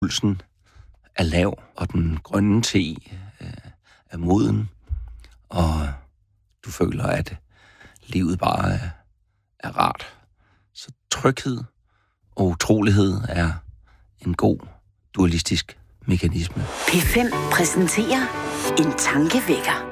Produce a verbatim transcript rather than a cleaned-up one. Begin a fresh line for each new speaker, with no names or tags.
pulsen er lav, og den grønne te øh, er moden, og du føler, at livet bare er, er rart. Så tryghed og utrolighed er en god dualistisk mekanisme.
P fem præsenterer en tankevækker.